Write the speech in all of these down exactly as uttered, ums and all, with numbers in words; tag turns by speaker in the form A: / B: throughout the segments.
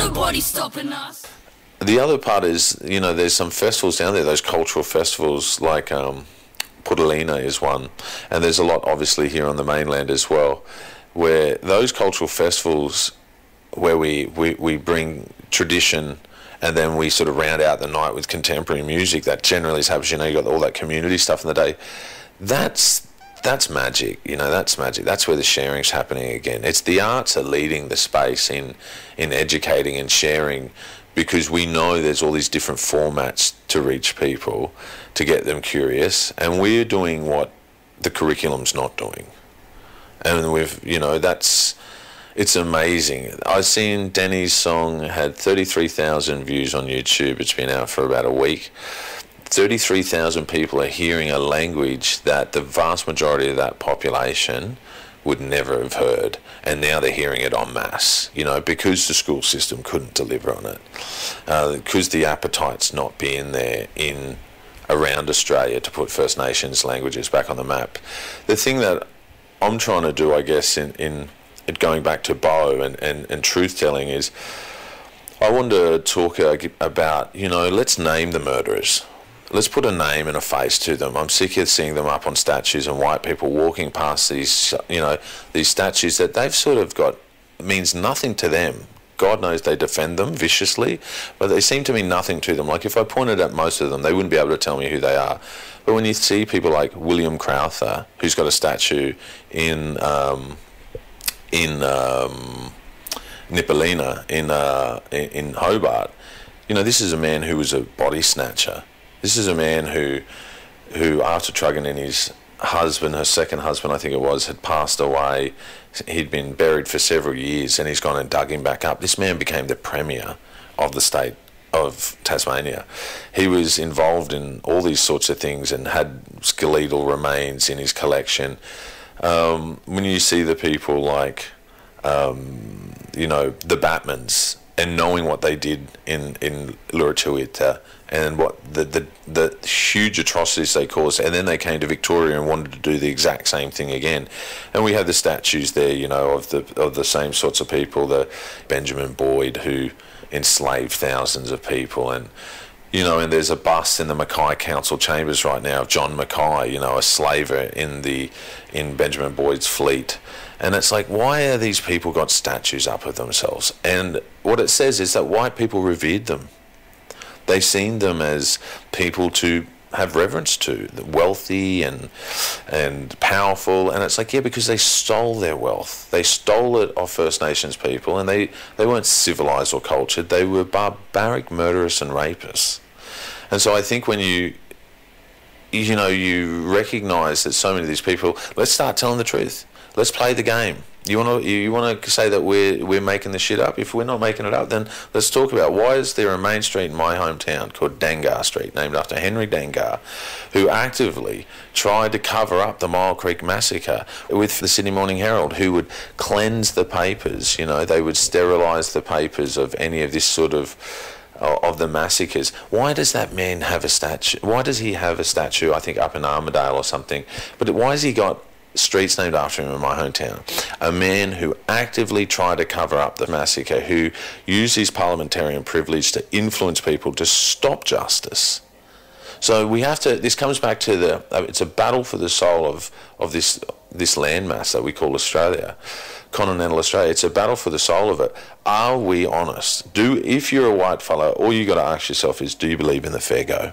A: Nobody's stopping us.
B: The other part is, you know, there's some festivals down there, those cultural festivals like um, Putalina is one, and there's a lot obviously here on the mainland as well, where those cultural festivals where we, we, we bring tradition and then we sort of round out the night with contemporary music, that generally happens, you know, you got all that community stuff in the day. That's that's magic, you know, that's magic. That's where the sharing's happening again. It's the arts are leading the space in in educating and sharing, because we know there's all these different formats to reach people, to get them curious, and we're doing what the curriculum's not doing. And we've, you know, that's, it's amazing. I've seen Denny's song had thirty-three thousand views on YouTube. It's been out for about a week. thirty-three thousand people are hearing a language that the vast majority of that population would never have heard, and now they're hearing it en masse, you know, because the school system couldn't deliver on it, uh, because the appetite's not being there in around Australia to put First Nations languages back on the map. The thing that I'm trying to do, I guess, in, in it going back to Bo and, and, and truth-telling is, I want to talk about, you know, let's name the murderers. Let's put a name and a face to them. I'm sick of seeing them up on statues and white people walking past these, you know, these statues that they've sort of got, means nothing to them. God knows they defend them viciously, but they seem to mean nothing to them. Like if I pointed at most of them, they wouldn't be able to tell me who they are. But when you see people like William Crowther, who's got a statue in um, in um, Nipalina in, uh, in in Hobart, you know, this is a man who was a body snatcher. This is a man who, who after Truggan and his husband, her second husband I think it was, had passed away. He'd been buried for several years, and he's gone and dug him back up. This man became the premier of the state of Tasmania. He was involved in all these sorts of things and had skeletal remains in his collection. Um, when you see the people like, um, you know, the Batmans, and knowing what they did in, in Lurituita, and what the, the the huge atrocities they caused, and then they came to Victoria and wanted to do the exact same thing again. And we have the statues there, you know, of the of the same sorts of people, the Benjamin Boyd who enslaved thousands of people, and you know, and there's a bust in the Mackay Council chambers right now of John Mackay, you know, a slaver in the in Benjamin Boyd's fleet. And it's like, why are these people got statues up of themselves? And what it says is that white people revered them. They've seen them as people to have reverence to, wealthy and and powerful. And it's like, yeah, because they stole their wealth. They stole it off First Nations people, and they, they weren't civilised or cultured. They were barbaric murderers and rapists. And so I think when you, you know, you recognise that so many of these people, let's start telling the truth. Let's play the game. You want to you want to say that we're we're making the shit up? If we're not making it up, then let's talk about why is there a main street in my hometown called Dangar Street, named after Henry Dangar, who actively tried to cover up the Mile Creek massacre with the Sydney Morning Herald, who would cleanse the papers. You know, they would sterilise the papers of any of this sort of of the massacres. Why does that man have a statue? Why does he have a statue? I think up in Armidale or something. But why has he got streets named after him in my hometown? A man who actively tried to cover up the massacre, who used his parliamentarian privilege to influence people to stop justice. So we have to, this comes back to the, it's a battle for the soul of, of this this landmass that we call Australia, continental Australia. It's a battle for the soul of it. Are we honest? Do, if you're a white fellow, all you got to ask yourself is, do you believe in the fair go?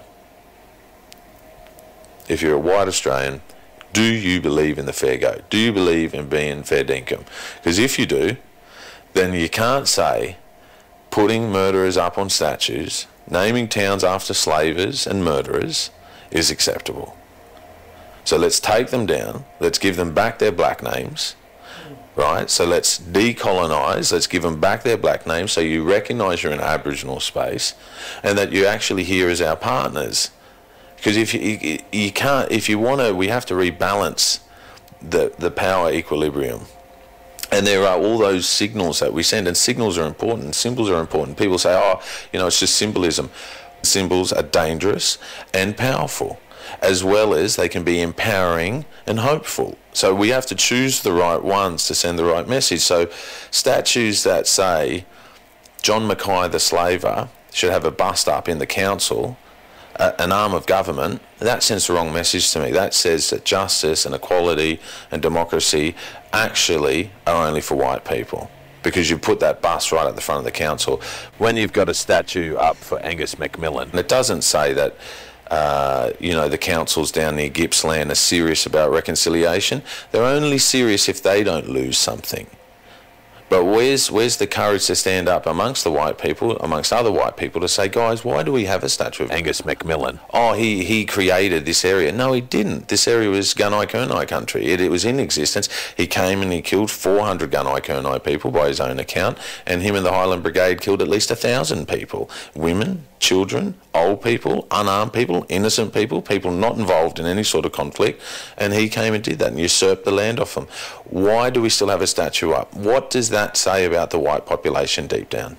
B: If you're a white Australian, do you believe in the fair go? Do you believe in being fair dinkum? Because if you do, then you can't say putting murderers up on statues, naming towns after slavers and murderers is acceptable. So let's take them down. Let's give them back their black names, right? So let's decolonise. Let's give them back their black names so you recognise you're in Aboriginal space and that you're actually here as our partners. Because if you, you you can't, if you want to, we have to rebalance the the power equilibrium. And there are all those signals that we send, and signals are important, symbols are important. People say, oh, you know, it's just symbolism. Symbols are dangerous and powerful, as well as they can be empowering and hopeful. So we have to choose the right ones to send the right message. So statues that say, John Mackay the slaver should have a bust up in the council, uh, an arm of government, that sends the wrong message to me. That says that justice and equality and democracy actually are only for white people, because you put that bust right at the front of the council.
A: When you've got a statue up for Angus McMillan,
B: and it doesn't say that uh, you know, the councils down near Gippsland are serious about reconciliation. They're only serious if they don't lose something. But where's where's the courage to stand up amongst the white people, amongst other white people, to say, guys, why do we have a statue of
A: Angus McMillan?
B: Oh, he, he created this area. No, he didn't. This area was Gunai-Kurnai country. It, it was in existence. He came and he killed four hundred Gunai-Kurnai people by his own account, and him and the Highland Brigade killed at least one thousand people. Women, children, old people, unarmed people, innocent people, people not involved in any sort of conflict, and he came and did that and usurped the land off them. Why do we still have a statue up? What does that say about the white population deep down?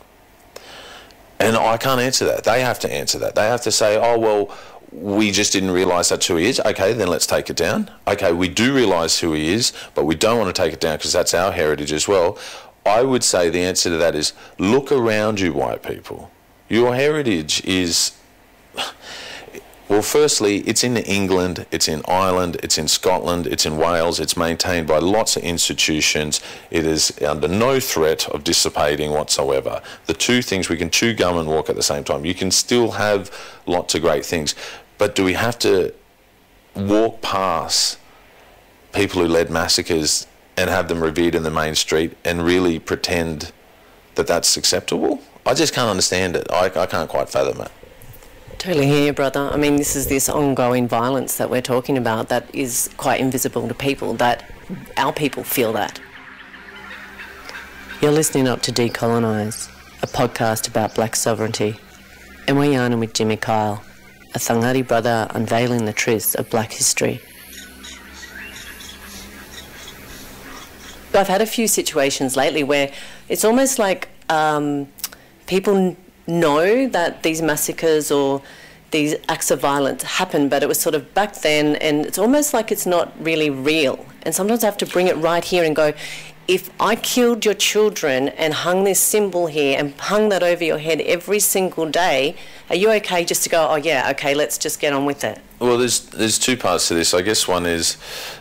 B: And I can't answer that. They have to answer that. They have to say, oh, well, we just didn't realise that's who he is. Okay, then let's take it down. Okay, we do realise who he is, but we don't want to take it down because that's our heritage as well. I would say the answer to that is, look around you, white people. Your heritage is, well, firstly, it's in England, it's in Ireland, it's in Scotland, it's in Wales, it's maintained by lots of institutions. It is under no threat of dissipating whatsoever. The two things, we can chew gum and walk at the same time. You can still have lots of great things, but do we have to walk past people who led massacres and have them revered in the main street and really pretend that that's acceptable? I just can't understand it. I, I can't quite fathom it.
C: Totally hear you, brother. I mean, this is this ongoing violence that we're talking about that is quite invisible to people, that our people feel that. You're listening up to Decolonise, a podcast about black sovereignty. And we're yarning with Jimmy Kyle, a Thangari brother unveiling the truths of black history. I've had a few situations lately where it's almost like um, people know that these massacres or these acts of violence happen, but it was sort of back then, and it's almost like it's not really real. And sometimes I have to bring it right here and go, if I killed your children and hung this symbol here and hung that over your head every single day, are you okay just to go, oh yeah, okay, let's just get on with it?
B: Well, there's there's two parts to this. I guess one is,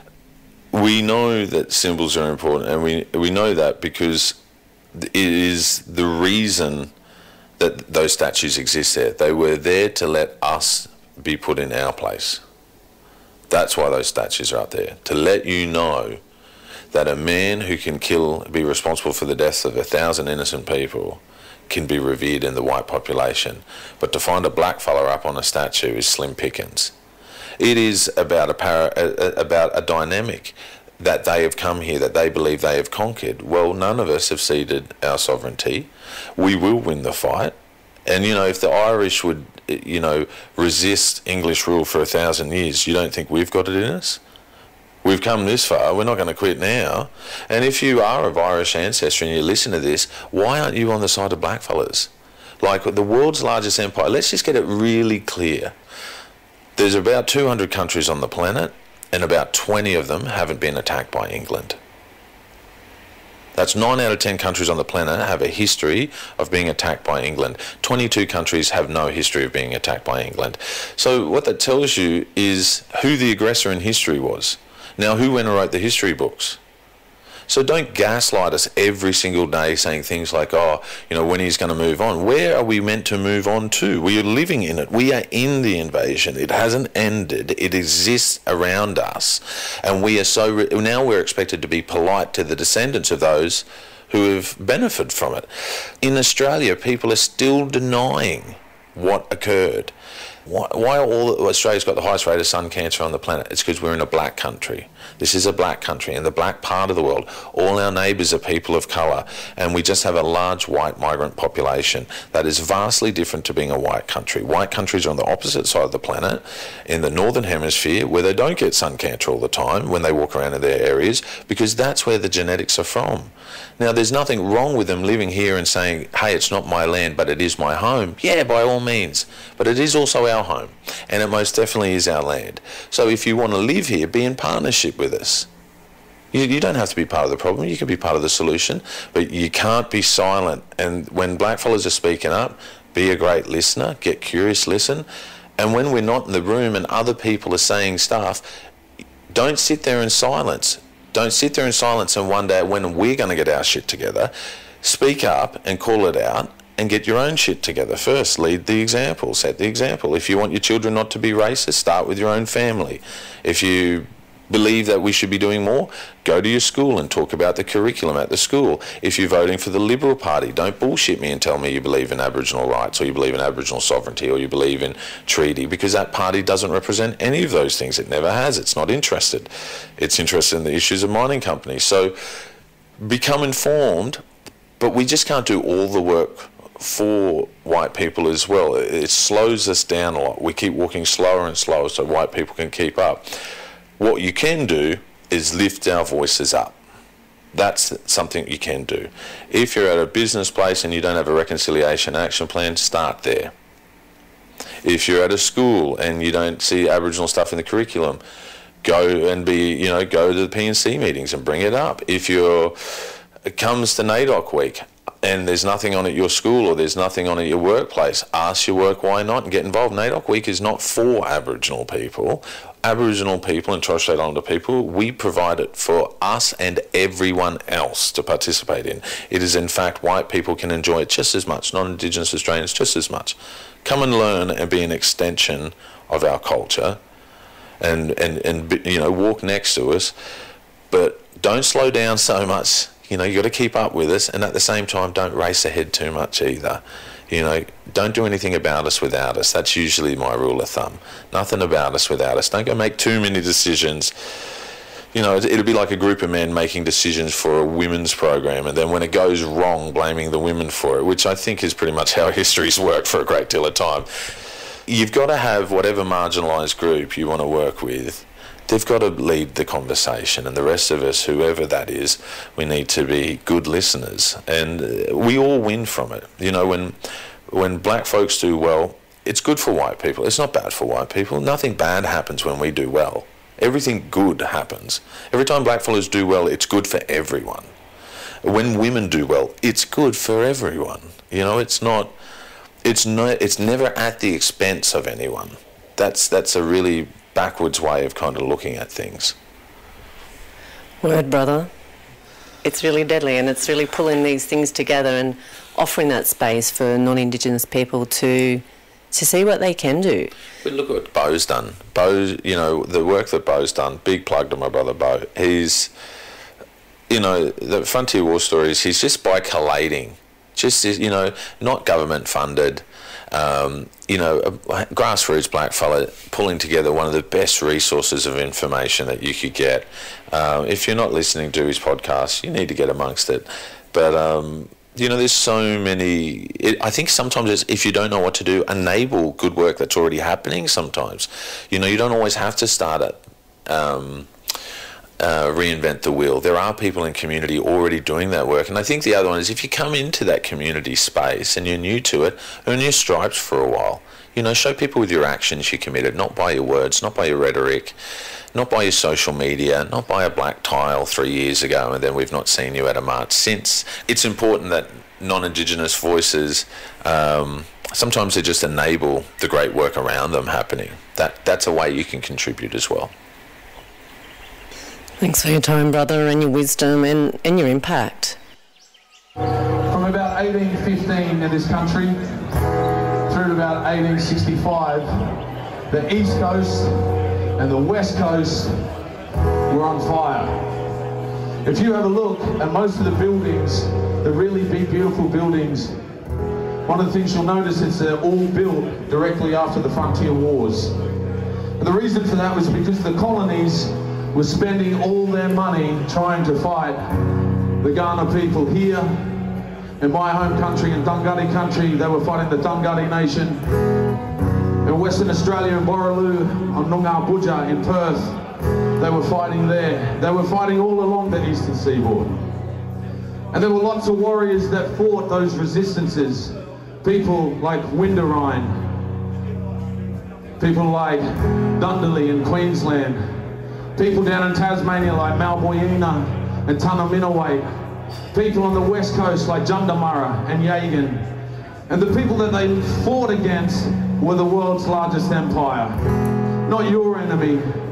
B: we know that symbols are important, and we we know that because it is the reason that those statues exist there. They were there to let us be put in our place. That's why those statues are up there, to let you know that a man who can kill, be responsible for the deaths of a thousand innocent people, can be revered in the white population. But to find a black fella up on a statue is slim pickings. It is about a, para, a, about a dynamic that they have come here, that they believe they have conquered. Well, none of us have ceded our sovereignty. We will win the fight. And, you know, if the Irish would, you know, resist English rule for a thousand years, you don't think we've got it in us? We've come this far, we're not going to quit now. And if you are of Irish ancestry and you listen to this, why aren't you on the side of blackfellas? Like the world's largest empire, let's just get it really clear. There's about two hundred countries on the planet, and about twenty of them haven't been attacked by England. That's nine out of ten countries on the planet have a history of being attacked by England. twenty-two countries have no history of being attacked by England. So what that tells you is who the aggressor in history was. Now, who went and wrote the history books? So don't gaslight us every single day saying things like, oh, you know, when he's going to move on. Where are we meant to move on to? We are living in it. We are in the invasion. It hasn't ended. It exists around us. And we are so, re- now we're expected to be polite to the descendants of those who have benefited from it. In Australia, people are still denying what occurred. Why, why all Australia's got the highest rate of sun cancer on the planet? It's because we're in a black country. This is a black country, in the black part of the world. All our neighbours are people of colour, and we just have a large white migrant population that is vastly different to being a white country. White countries are on the opposite side of the planet, in the northern hemisphere, where they don't get sun cancer all the time when they walk around in their areas, because that's where the genetics are from. Now, there's nothing wrong with them living here and saying, hey, it's not my land, but it is my home. Yeah, by all means. But it is also our home, and it most definitely is our land. So if you want to live here, be in partnership with us. You, you don't have to be part of the problem. You can be part of the solution, but you can't be silent. And when blackfellas are speaking up, be a great listener, get curious, listen. And when we're not in the room and other people are saying stuff, don't sit there in silence. Don't sit there in silence and wonder when we're going to get our shit together. Speak up and call it out and get your own shit together first. Lead the example, set the example. If you want your children not to be racist, start with your own family. If you believe that we should be doing more, go to your school and talk about the curriculum at the school. If you're voting for the Liberal Party, don't bullshit me and tell me you believe in Aboriginal rights or you believe in Aboriginal sovereignty or you believe in treaty, because that party doesn't represent any of those things. It never has. It's not interested. It's interested in the issues of mining companies. So become informed, but we just can't do all the work for white people as well. It slows us down a lot. We keep walking slower and slower so white people can keep up. What you can do is lift our voices up. That's something you can do. If you're at a business place and you don't have a reconciliation action plan, start there. If you're at a school and you don't see Aboriginal stuff in the curriculum, go and be, you know, go to the P and C meetings and bring it up. If you're, it comes to NAIDOC week and there's nothing on at your school or there's nothing on at your workplace, ask your work why not and get involved. NAIDOC week is not for Aboriginal people. Aboriginal people and Torres Strait Islander people, we provide it for us and everyone else to participate in. It is in fact white people can enjoy it just as much, non-Indigenous Australians just as much. Come and learn and be an extension of our culture and, and, and you know, walk next to us, but don't slow down so much. You know, you got to keep up with us, and at the same time, don't race ahead too much either. You know, don't do anything about us without us. That's usually my rule of thumb. Nothing about us without us. Don't go make too many decisions. You know, it'll be like a group of men making decisions for a women's program, and then when it goes wrong, blaming the women for it, which I think is pretty much how history's worked for a great deal of time. You've got to have whatever marginalised group you want to work with. They've got to lead the conversation, and the rest of us, whoever that is, we need to be good listeners, and we all win from it. You know, when when black folks do well, it's good for white people. It's not bad for white people. Nothing bad happens when we do well. Everything good happens. Every time black fellas do well, it's good for everyone. When women do well, it's good for everyone. You know, it's not, it's not, it's never at the expense of anyone. That's that's a really backwards way of kind of looking at things.
C: Word, brother. It's really deadly, and it's really pulling these things together and offering that space for non-Indigenous people to to see what they can do.
B: But look at what Bo's done. Bo, you know, the work that Bo's done, big plug to my brother Bo. He's, you know, the Frontier War Stories, he's just by collating, just, you know, not government funded, Um, you know, a grassroots blackfella pulling together one of the best resources of information that you could get. Uh, if you're not listening to his podcast, you need to get amongst it. But, um, you know, there's so many... It, I think sometimes it's, if you don't know what to do, enable good work that's already happening sometimes. You know, you don't always have to start it. Um, Uh, reinvent the wheel. There are people in community already doing that work, and I think the other one is if you come into that community space and you're new to it, earn your stripes for a while. You know, show people with your actions you're committed, not by your words, not by your rhetoric, not by your social media, not by a black tile three years ago and then we've not seen you at a march since. It's important that non-Indigenous voices um, sometimes they just enable the great work around them happening. That that's a way you can contribute as well.
C: Thanks for your time, brother, and your wisdom and, and your impact.
D: From about eighteen fifteen in this country through to about eighteen sixty-five, the East Coast and the West Coast were on fire. If you have a look at most of the buildings, the really big, beautiful buildings, one of the things you'll notice is they're all built directly after the Frontier Wars. And the reason for that was because the colonies were spending all their money trying to fight the Kaurna people here in my home country, in Dunghutti country. They were fighting the Dunghutti Nation. In Western Australia, in Borroloo, on Noongar Budja in Perth, they were fighting there. They were fighting all along the eastern seaboard. And there were lots of warriors that fought those resistances. People like Windarine, people like Dundalli in Queensland, People down in Tasmania like Malboyina and Tunnerminnerwait. People on the west coast like Jundamurra and Yagan. And the people that they fought against were the world's largest empire. Not your enemy,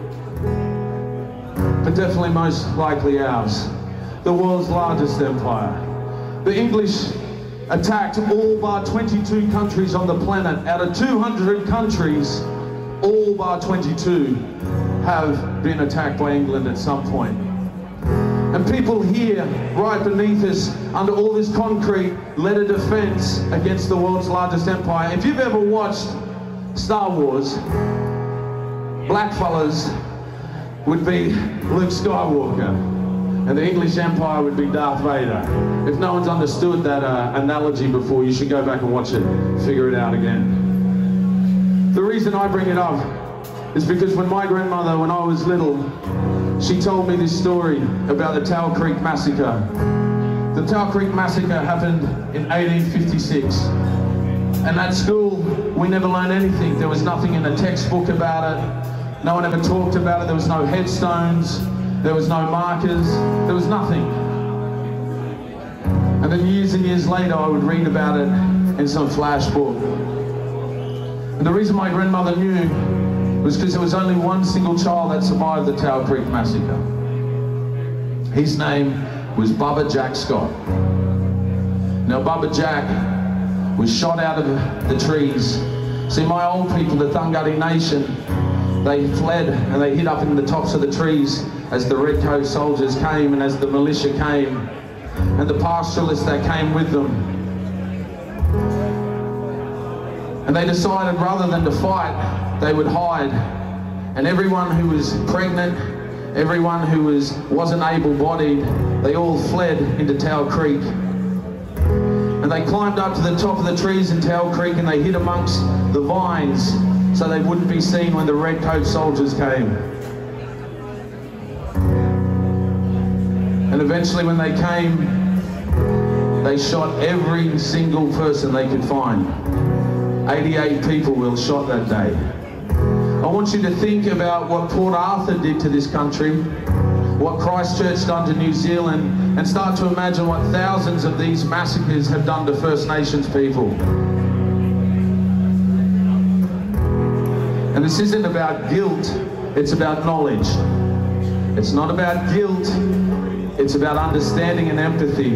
D: but definitely most likely ours. The world's largest empire. The English attacked all bar twenty-two countries on the planet. Out of two hundred countries, all bar twenty-two have been attacked by England at some point. And people here, right beneath us, under all this concrete, led a defense against the world's largest empire. If you've ever watched Star Wars, blackfellas would be Luke Skywalker, and the English Empire would be Darth Vader. If no one's understood that uh, analogy before, you should go back and watch it, figure it out again. The reason I bring it up is because when my grandmother, when I was little, she told me this story about the Towel Creek Massacre. The Towel Creek Massacre happened in eighteen fifty-six. And at school, we never learned anything. There was nothing in the textbook about it. No one ever talked about it. There was no headstones. There was no markers. There was nothing. And then years and years later, I would read about it in some flash book. And the reason my grandmother knew was because there was only one single child that survived the Towel Creek Massacre. His name was Bubba Jack Scott. Now, Bubba Jack was shot out of the trees. See, my old people, the Thungari Nation, they fled and they hid up in the tops of the trees as the Redcoat soldiers came and as the militia came and the pastoralists that came with them. And they decided rather than to fight, they would hide. And everyone who was pregnant, everyone who was, wasn't able-bodied, they all fled into Towel Creek. And they climbed up to the top of the trees in Towel Creek and they hid amongst the vines so they wouldn't be seen when the Redcoat soldiers came. And eventually when they came, they shot every single person they could find. eighty-eight people were shot that day. I want you to think about what Port Arthur did to this country, what Christchurch done to New Zealand, and start to imagine what thousands of these massacres have done to First Nations people. And this isn't about guilt, it's about knowledge. It's not about guilt, it's about understanding and empathy.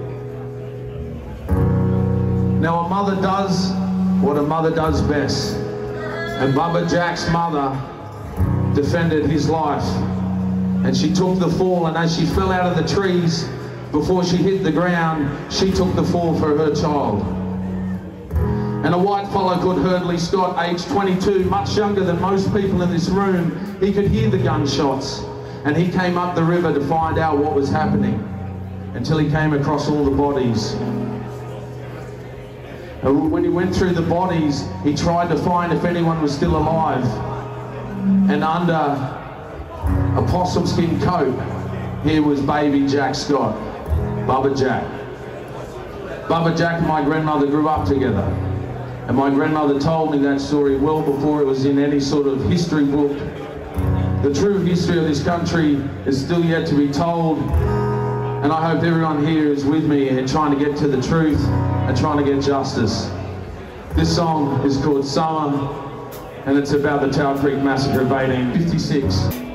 D: Now, a mother does what a mother does best. And Bubba Jack's mother defended his life. And she took the fall, and as she fell out of the trees, before she hit the ground, she took the fall for her child. And a white fellow called Hurdley Scott, aged twenty-two, much younger than most people in this room, he could hear the gunshots. And he came up the river to find out what was happening, until he came across all the bodies. And when he went through the bodies, he tried to find if anyone was still alive. And under a possum skin coat, here was baby Jack Scott, Bubba Jack. Bubba Jack and my grandmother grew up together. And my grandmother told me that story well before it was in any sort of history book. The true history of this country is still yet to be told. And I hope everyone here is with me in trying to get to the truth and trying to get justice. This song is called Summer, and it's about the Towel Creek Massacre of eighteen fifty-six.